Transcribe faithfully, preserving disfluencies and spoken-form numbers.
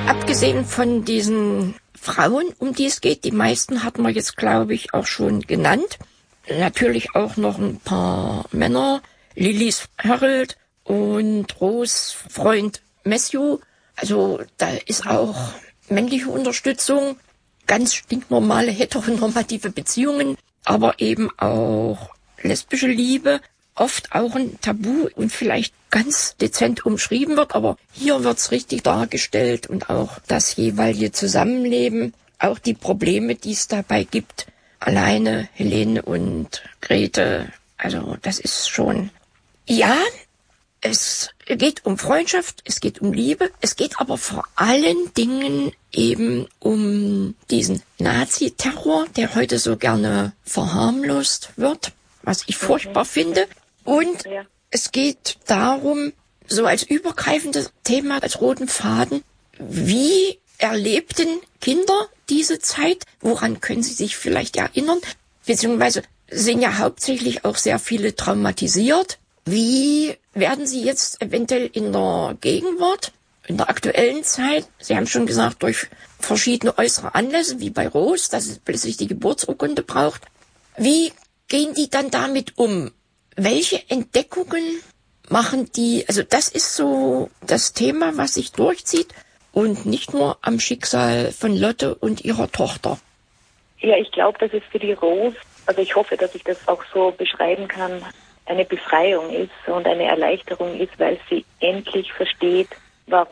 Abgesehen von diesen Frauen, um die es geht, die meisten hatten wir jetzt, glaube ich, auch schon genannt. Natürlich auch noch ein paar Männer. Lillys Harold und Rose Freund Matthew. Also da ist auch männliche Unterstützung, ganz stinknormale heteronormative Beziehungen, aber eben auch lesbische Liebe, oft auch ein Tabu und vielleicht ganz dezent umschrieben wird, aber hier wird's richtig dargestellt und auch das jeweilige Zusammenleben, auch die Probleme, die es dabei gibt. Alleine Helene und Grete, also das ist schon, ja, es geht um Freundschaft, es geht um Liebe, es geht aber vor allen Dingen eben um diesen Nazi-Terror, der heute so gerne verharmlost wird, was ich furchtbar finde. Und ja. Es geht darum, so als übergreifendes Thema, als roten Faden, wie erlebten Kinder diese Zeit? Woran können sie sich vielleicht erinnern? Beziehungsweise sind ja hauptsächlich auch sehr viele traumatisiert. Wie werden sie jetzt eventuell in der Gegenwart, in der aktuellen Zeit, Sie haben schon gesagt, durch verschiedene äußere Anlässe, wie bei Rose, dass es plötzlich die Geburtsurkunde braucht, wie gehen die dann damit um? Welche Entdeckungen machen die? Also das ist so das Thema, was sich durchzieht und nicht nur am Schicksal von Lotte und ihrer Tochter. Ja, ich glaube, dass es für die Rose, also ich hoffe, dass ich das auch so beschreiben kann, eine Befreiung ist und eine Erleichterung ist, weil sie endlich versteht, warum